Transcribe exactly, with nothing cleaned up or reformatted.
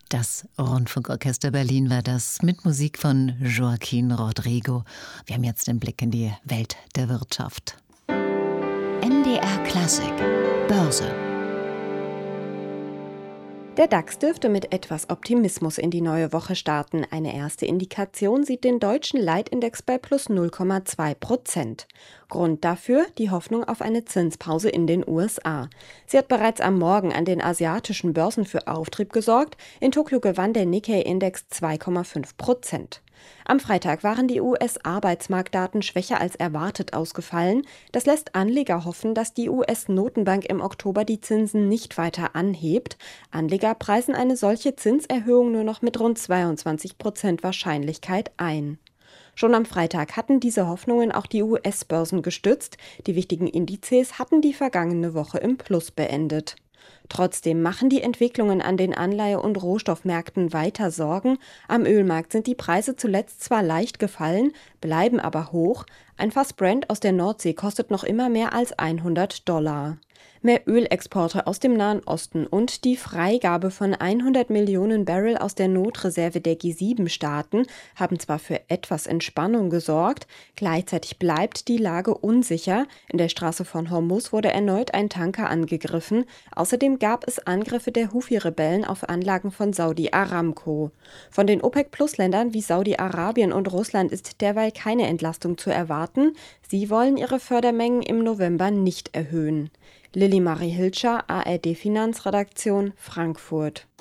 Das Rundfunkorchester Berlin war das mit Musik von Joaquín Rodrigo. Wir haben jetzt den Blick in die Welt der Wirtschaft. M D R Klassik Börse. Der DAX dürfte mit etwas Optimismus in die neue Woche starten. Eine erste Indikation sieht den deutschen Leitindex bei plus null Komma zwei Prozent. Grund dafür die Hoffnung auf eine Zinspause in den U S A. Sie hat bereits am Morgen an den asiatischen Börsen für Auftrieb gesorgt. In Tokio gewann der Nikkei-Index zwei Komma fünf Prozent. Am Freitag waren die U S-Arbeitsmarktdaten schwächer als erwartet ausgefallen. Das lässt Anleger hoffen, dass die U S-Notenbank im Oktober die Zinsen nicht weiter anhebt. Anleger preisen eine solche Zinserhöhung nur noch mit rund zweiundzwanzig Prozent Wahrscheinlichkeit ein. Schon am Freitag hatten diese Hoffnungen auch die U S-Börsen gestützt. Die wichtigen Indizes hatten die vergangene Woche im Plus beendet. Trotzdem machen die Entwicklungen an den Anleihe- und Rohstoffmärkten weiter Sorgen. Am Ölmarkt sind die Preise zuletzt zwar leicht gefallen, bleiben aber hoch. Ein Fass Brent aus der Nordsee kostet noch immer mehr als hundert Dollar. Mehr Ölexporte aus dem Nahen Osten und die Freigabe von hundert Millionen Barrel aus der Notreserve der G sieben Staaten haben zwar für etwas Entspannung gesorgt, gleichzeitig bleibt die Lage unsicher. In der Straße von Hormuz wurde erneut ein Tanker angegriffen. Außerdem gab es Angriffe der Huthi-Rebellen auf Anlagen von Saudi Aramco. Von den OPEC-Plus-Ländern wie Saudi-Arabien und Russland ist derweil keine Entlastung zu erwarten. Sie wollen ihre Fördermengen im November nicht erhöhen. Lilly Marie Hilscher, A R D Finanzredaktion, Frankfurt.